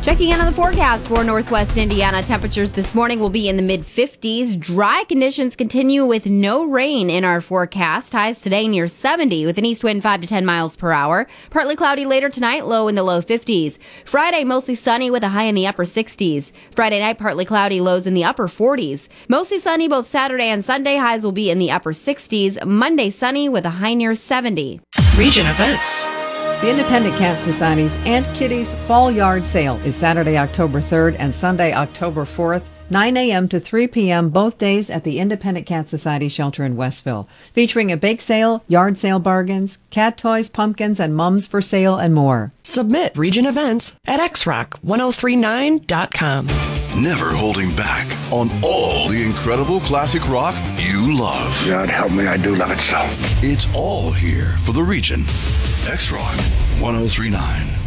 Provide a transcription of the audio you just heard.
Checking in on the forecast for Northwest Indiana. Temperatures this morning will be in the mid-50s. Dry conditions continue with no rain in our forecast. Highs today near 70 with an east wind 5 to 10 miles per hour. Partly cloudy later tonight, low in the low 50s. Friday, mostly sunny with a high in the upper 60s. Friday night, partly cloudy, lows in the upper 40s. Mostly sunny both Saturday and Sunday. Highs will be in the upper 60s. Monday, sunny with a high near 70. Region events. The Independent Cat Society's Aunt Kitty's Fall Yard Sale is Saturday, October 3rd and Sunday, October 4th, 9 a.m. to 3 p.m. both days at the Independent Cat Society shelter in Westville, featuring a bake sale, yard sale bargains, cat toys, pumpkins, and mums for sale, and more. Submit region events at xrock1039.com. Never holding back on all the incredible classic rock you love. God help me, I do love it so. It's all here for the region. X-Rock 1039.